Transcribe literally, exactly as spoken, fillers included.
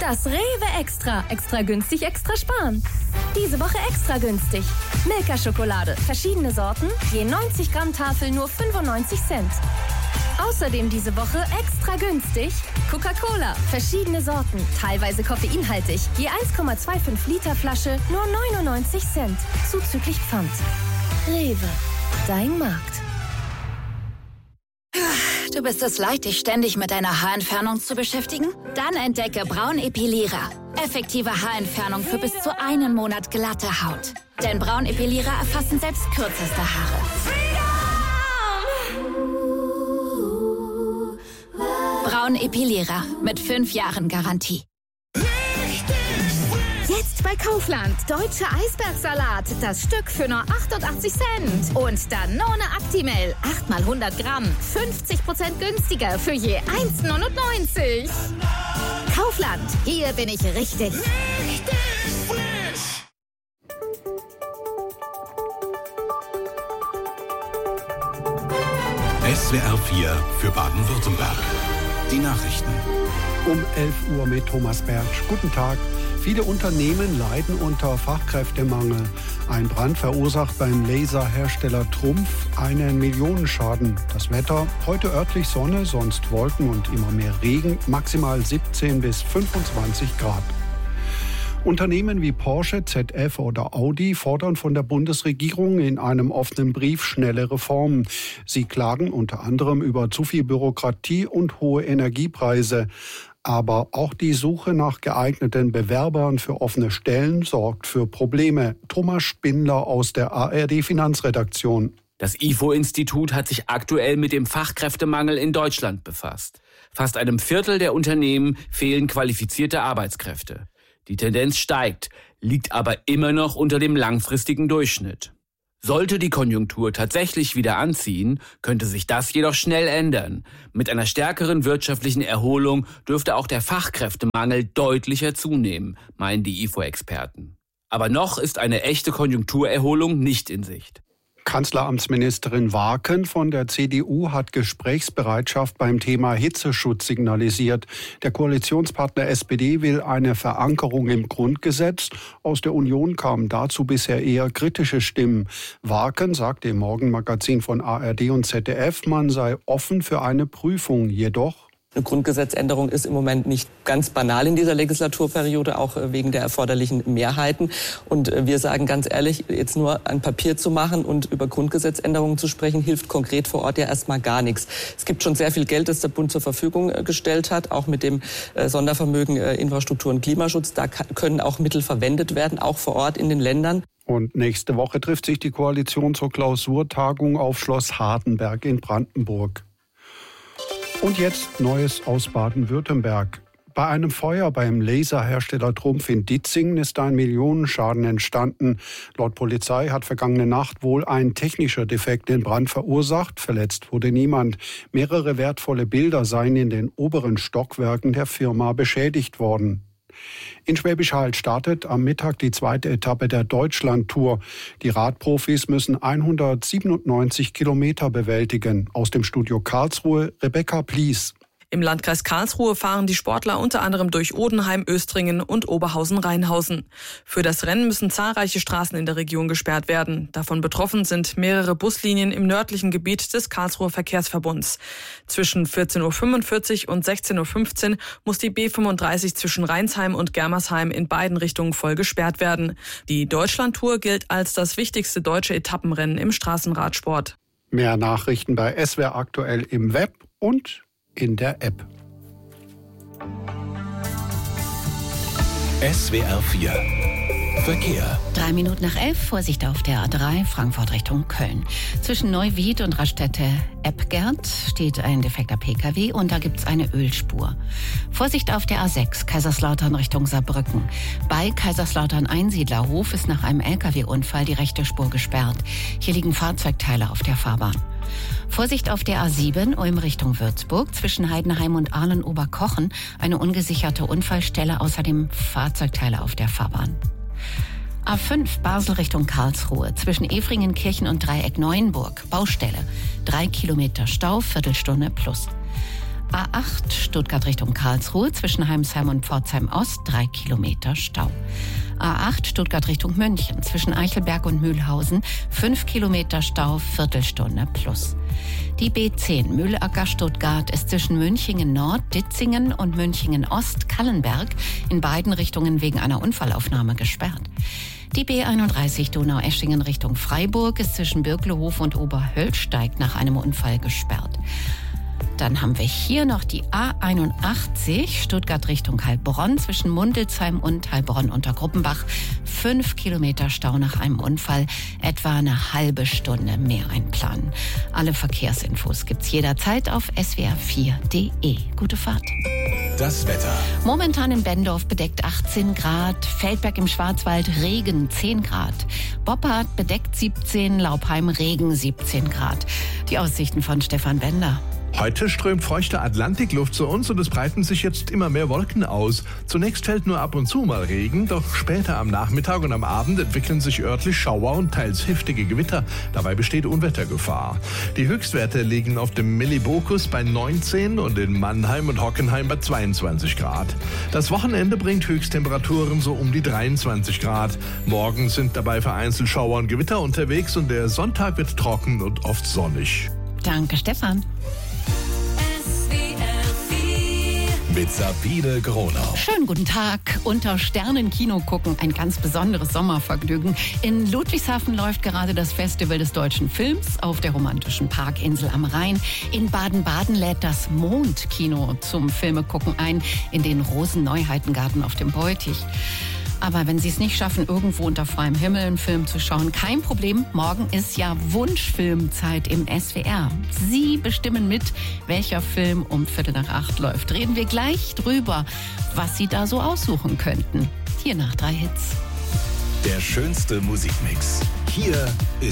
Das Rewe Extra. Extra günstig, extra sparen. Diese Woche extra günstig. Milka-Schokolade. Verschiedene Sorten. Je neunzig Gramm Tafel nur fünfundneunzig Cent. Außerdem diese Woche extra günstig. Coca-Cola. Verschiedene Sorten. Teilweise koffeinhaltig. Je eins Komma fünfundzwanzig Liter Flasche nur neunundneunzig Cent. Zuzüglich Pfand. Rewe. Dein Markt. Du bist es leid, dich ständig mit deiner Haarentfernung zu beschäftigen? Dann entdecke Braun Epilierer. Effektive Haarentfernung für bis zu einen Monat glatte Haut. Denn Braun Epilierer erfassen selbst kürzeste Haare. Braun Epilierer mit fünf Jahren Garantie. Jetzt bei Kaufland. Deutsche Eisbergsalat. Das Stück für nur achtundachtzig Cent. Und Danone Actimel. acht mal hundert Gramm. fünfzig Prozent günstiger für je eins neunundneunzig. Kaufland. Hier bin ich richtig. Richtig frisch. S W R vier für Baden-Württemberg. Die Nachrichten. Um elf Uhr mit Thomas Bertsch. Guten Tag. Viele Unternehmen leiden unter Fachkräftemangel. Ein Brand verursacht beim Laserhersteller Trumpf einen Millionenschaden. Das Wetter, heute örtlich Sonne, sonst Wolken und immer mehr Regen, maximal siebzehn bis fünfundzwanzig Grad. Unternehmen wie Porsche, Z F oder Audi fordern von der Bundesregierung in einem offenen Brief schnelle Reformen. Sie klagen unter anderem über zu viel Bürokratie und hohe Energiepreise. Aber auch die Suche nach geeigneten Bewerbern für offene Stellen sorgt für Probleme. Thomas Spindler aus der A R D-Finanzredaktion. Das I F O-Institut hat sich aktuell mit dem Fachkräftemangel in Deutschland befasst. Fast einem Viertel der Unternehmen fehlen qualifizierte Arbeitskräfte. Die Tendenz steigt, liegt aber immer noch unter dem langfristigen Durchschnitt. Sollte die Konjunktur tatsächlich wieder anziehen, könnte sich das jedoch schnell ändern. Mit einer stärkeren wirtschaftlichen Erholung dürfte auch der Fachkräftemangel deutlicher zunehmen, meinen die I F O-Experten. Aber noch ist eine echte Konjunkturerholung nicht in Sicht. Kanzleramtsministerin Waaken von der C D U hat Gesprächsbereitschaft beim Thema Hitzeschutz signalisiert. Der Koalitionspartner S P D will eine Verankerung im Grundgesetz. Aus der Union kamen dazu bisher eher kritische Stimmen. Waaken sagte im Morgenmagazin von A R D und Z D F, man sei offen für eine Prüfung. Jedoch: Eine Grundgesetzänderung ist im Moment nicht ganz banal in dieser Legislaturperiode, auch wegen der erforderlichen Mehrheiten. Und wir sagen ganz ehrlich, jetzt nur ein Papier zu machen und über Grundgesetzänderungen zu sprechen, hilft konkret vor Ort ja erstmal gar nichts. Es gibt schon sehr viel Geld, das der Bund zur Verfügung gestellt hat, auch mit dem Sondervermögen Infrastruktur und Klimaschutz. Da können auch Mittel verwendet werden, auch vor Ort in den Ländern. Und nächste Woche trifft sich die Koalition zur Klausurtagung auf Schloss Hardenberg in Brandenburg. Und jetzt Neues aus Baden-Württemberg. Bei einem Feuer beim Laserhersteller Trumpf in Ditzingen ist ein Millionenschaden entstanden. Laut Polizei hat vergangene Nacht wohl ein technischer Defekt den Brand verursacht. Verletzt wurde niemand. Mehrere wertvolle Bilder seien in den oberen Stockwerken der Firma beschädigt worden. In Schwäbisch Hall startet am Mittag die zweite Etappe der Deutschlandtour. Die Radprofis müssen hundertsiebenundneunzig Kilometer bewältigen. Aus dem Studio Karlsruhe, Rebecca Plies. Im Landkreis Karlsruhe fahren die Sportler unter anderem durch Odenheim, Östringen und Oberhausen-Rheinhausen. Für das Rennen müssen zahlreiche Straßen in der Region gesperrt werden. Davon betroffen sind mehrere Buslinien im nördlichen Gebiet des Karlsruher Verkehrsverbunds. Zwischen vierzehn Uhr fünfundvierzig und sechzehn Uhr fünfzehn muss die B fünfunddreißig zwischen Rheinsheim und Germersheim in beiden Richtungen voll gesperrt werden. Die Deutschlandtour gilt als das wichtigste deutsche Etappenrennen im Straßenradsport. Mehr Nachrichten bei S W R aktuell im Web und in der App. S W R vier Verkehr. Drei Minuten nach elf, Vorsicht auf der A drei, Frankfurt Richtung Köln. Zwischen Neuwied und Raststätte-Eppgert steht ein defekter P K W und da gibt's eine Ölspur. Vorsicht auf der A sechs, Kaiserslautern Richtung Saarbrücken. Bei Kaiserslautern-Einsiedlerhof ist nach einem L K W-Unfall die rechte Spur gesperrt. Hier liegen Fahrzeugteile auf der Fahrbahn. Vorsicht auf der A sieben, Ulm Richtung Würzburg, zwischen Heidenheim und Ahlen-Oberkochen, eine ungesicherte Unfallstelle, außerdem Fahrzeugteile auf der Fahrbahn. A fünf, Basel Richtung Karlsruhe, zwischen Efringenkirchen und Dreieck Neuenburg, Baustelle, drei Kilometer Stau, Viertelstunde plus. A acht Stuttgart Richtung Karlsruhe zwischen Heimsheim und Pforzheim Ost drei Kilometer Stau. A acht Stuttgart Richtung München zwischen Eichelberg und Mühlhausen fünf Kilometer Stau, Viertelstunde plus. Die B zehn Mühlacker Stuttgart ist zwischen Münchingen Nord, Ditzingen und Münchingen Ost, Kallenberg in beiden Richtungen wegen einer Unfallaufnahme gesperrt. Die B einunddreißig Donaueschingen Richtung Freiburg ist zwischen Birklehof und Oberhöllsteig nach einem Unfall gesperrt. Dann haben wir hier noch die A einundachtzig Stuttgart Richtung Heilbronn zwischen Mundelsheim und Heilbronn unter Gruppenbach. Fünf Kilometer Stau nach einem Unfall, etwa eine halbe Stunde mehr einplanen. Alle Verkehrsinfos gibt's jederzeit auf s w r vier punkt d e. Gute Fahrt. Das Wetter. Momentan in Bendorf bedeckt achtzehn Grad, Feldberg im Schwarzwald Regen zehn Grad, Boppard bedeckt siebzehn, Laupheim Regen siebzehn Grad. Die Aussichten von Stefan Bender. Heute strömt feuchte Atlantikluft zu uns und es breiten sich jetzt immer mehr Wolken aus. Zunächst fällt nur ab und zu mal Regen, doch später am Nachmittag und am Abend entwickeln sich örtlich Schauer und teils heftige Gewitter. Dabei besteht Unwettergefahr. Die Höchstwerte liegen auf dem Millibokus bei neunzehn und in Mannheim und Hockenheim bei zweiundzwanzig Grad. Das Wochenende bringt Höchsttemperaturen so um die dreiundzwanzig Grad. Morgen sind dabei vereinzelt Schauer und Gewitter unterwegs und der Sonntag wird trocken und oft sonnig. Danke, Stefan. Mit Sabine Gronau. Schönen guten Tag. Unter Sternenkino gucken, ein ganz besonderes Sommervergnügen. In Ludwigshafen läuft gerade das Festival des deutschen Films auf der romantischen Parkinsel am Rhein. In Baden-Baden lädt das Mondkino zum Filmegucken ein, in den Rosen-Neuheitengarten auf dem Beutich. Aber wenn Sie es nicht schaffen, irgendwo unter freiem Himmel einen Film zu schauen, kein Problem. Morgen ist ja Wunschfilmzeit im S W R. Sie bestimmen mit, welcher Film um Viertel nach acht läuft. Reden wir gleich drüber, was Sie da so aussuchen könnten. Hier nach drei Hits. Der schönste Musikmix. Hier ist